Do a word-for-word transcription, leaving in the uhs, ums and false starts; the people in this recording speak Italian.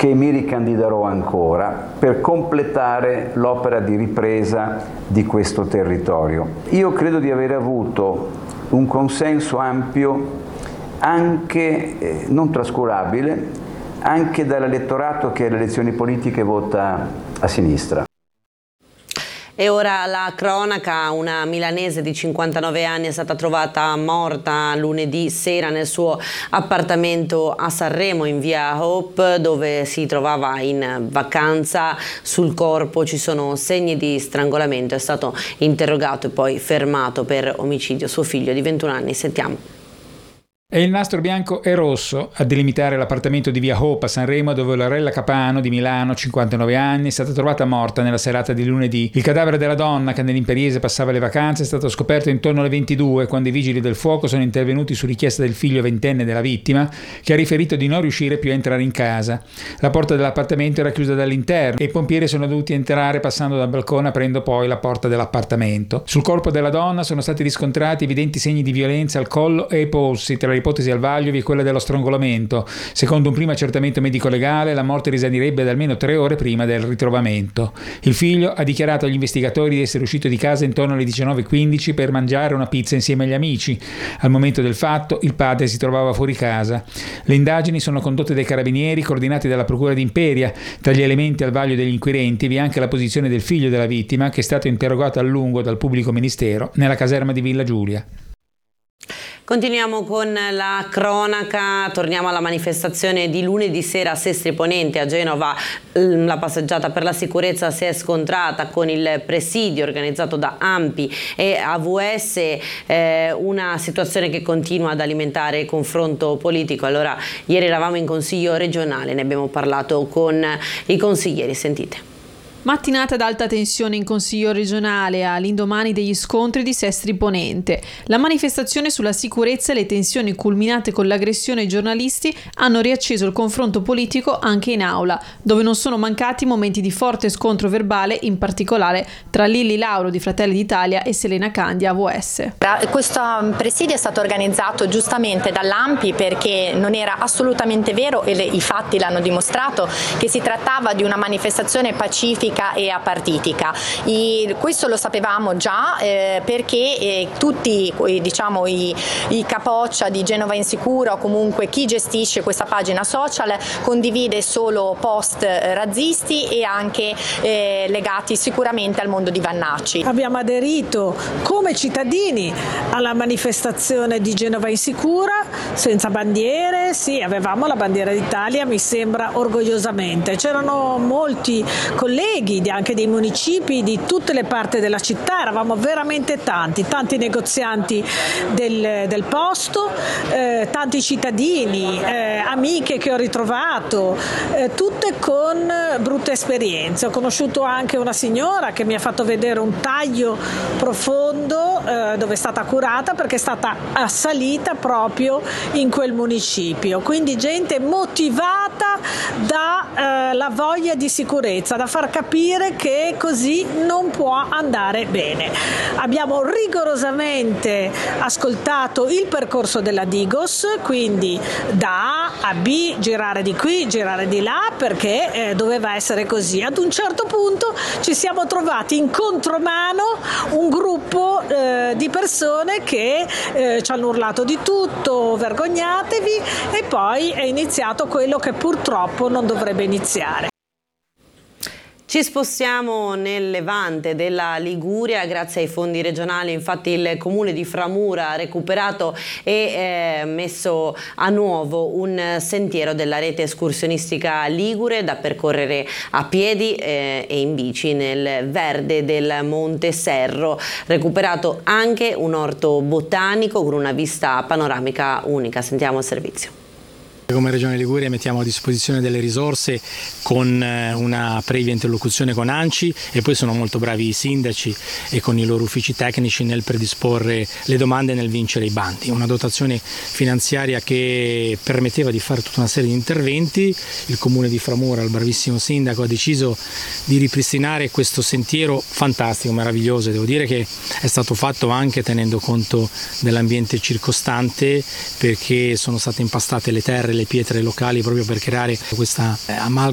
che mi ricandiderò ancora per completare l'opera di ripresa di questo territorio. Io credo di aver avuto un consenso ampio, anche eh, non trascurabile, anche dall'elettorato che alle elezioni politiche vota a sinistra. E ora la cronaca: una milanese di cinquantanove anni è stata trovata morta lunedì sera nel suo appartamento a Sanremo in via Hope, dove si trovava in vacanza. Sul corpo ci sono segni di strangolamento. È stato interrogato e poi fermato per omicidio suo figlio di ventuno anni. Sentiamo. È il nastro bianco e rosso a delimitare l'appartamento di via Hope a Sanremo, dove Lorella Capano, di Milano, cinquantanove anni, è stata trovata morta nella serata di lunedì. Il cadavere della donna, che nell'imperiese passava le vacanze, è stato scoperto intorno alle ventidue, quando i vigili del fuoco sono intervenuti su richiesta del figlio ventenne della vittima, che ha riferito di non riuscire più a entrare in casa. La porta dell'appartamento era chiusa dall'interno e i pompieri sono dovuti entrare passando dal balcone, aprendo poi la porta dell'appartamento. Sul corpo della donna sono stati riscontrati evidenti segni di violenza al collo e ai polsi. Tra le ipotesi al vaglio vi è quella dello strangolamento. Secondo un primo accertamento medico-legale, la morte risalirebbe ad almeno tre ore prima del ritrovamento. Il figlio ha dichiarato agli investigatori di essere uscito di casa intorno alle diciannove e quindici per mangiare una pizza insieme agli amici. Al momento del fatto il padre si trovava fuori casa. Le indagini sono condotte dai carabinieri, coordinati dalla procura di Imperia. Tra gli elementi al vaglio degli inquirenti vi è anche la posizione del figlio della vittima, che è stato interrogato a lungo dal pubblico ministero nella caserma di Villa Giulia. Continuiamo con la cronaca, torniamo alla manifestazione di lunedì sera a Sestri Ponente a Genova. La passeggiata per la sicurezza si è scontrata con il presidio organizzato da ANPI e A V S, eh, una situazione che continua ad alimentare il confronto politico. Allora, ieri eravamo in consiglio regionale, ne abbiamo parlato con i consiglieri, sentite. Mattinata ad alta tensione in Consiglio regionale all'indomani degli scontri di Sestri Ponente. La manifestazione sulla sicurezza e le tensioni culminate con l'aggressione ai giornalisti hanno riacceso il confronto politico anche in aula, dove non sono mancati momenti di forte scontro verbale, in particolare tra Lilli Lauro di Fratelli d'Italia e Selena Candia A V S. Questo presidio è stato organizzato giustamente dall'ANPI perché non era assolutamente vero, e i fatti l'hanno dimostrato, che si trattava di una manifestazione pacifica e apartitica. I, questo lo sapevamo già eh, perché eh, tutti eh, diciamo i, i capoccia di Genova Insicura, o comunque chi gestisce questa pagina social, condivide solo post eh, razzisti e anche eh, legati sicuramente al mondo di Vannacci. Abbiamo aderito come cittadini alla manifestazione di Genova Insicura senza bandiere, sì, avevamo la bandiera d'Italia, mi sembra, orgogliosamente. C'erano molti colleghi anche dei municipi di tutte le parti della città, eravamo veramente tanti, tanti negozianti del, del posto, eh, tanti cittadini, eh, amiche che ho ritrovato, eh, tutte con brutte esperienze. Ho conosciuto anche una signora che mi ha fatto vedere un taglio profondo eh, dove è stata curata perché è stata assalita proprio in quel municipio. Quindi gente motivata dalla eh, voglia di sicurezza, da far capire che così non può andare bene. Abbiamo rigorosamente ascoltato il percorso della Digos, quindi da A a B, girare di qui, girare di là, perché eh, doveva essere così. Ad un certo punto ci siamo trovati in contromano un gruppo eh, di persone che eh, ci hanno urlato di tutto, vergognatevi, e poi è iniziato quello che purtroppo non dovrebbe iniziare. Ci spostiamo nel Levante della Liguria. Grazie ai fondi regionali, infatti, il comune di Framura ha recuperato e eh, messo a nuovo un sentiero della rete escursionistica ligure da percorrere a piedi eh, e in bici nel verde del Monte Serro. Recuperato anche un orto botanico con una vista panoramica unica. Sentiamo il servizio. Come Regione Liguria mettiamo a disposizione delle risorse con una previa interlocuzione con ANCI, e poi sono molto bravi i sindaci e con i loro uffici tecnici nel predisporre le domande e nel vincere i bandi. Una dotazione finanziaria che permetteva di fare tutta una serie di interventi. Il comune di Framura, il bravissimo sindaco, ha deciso di ripristinare questo sentiero fantastico, meraviglioso. Devo dire che è stato fatto anche tenendo conto dell'ambiente circostante, perché sono state impastate le terre, le pietre locali proprio per creare questa amalgama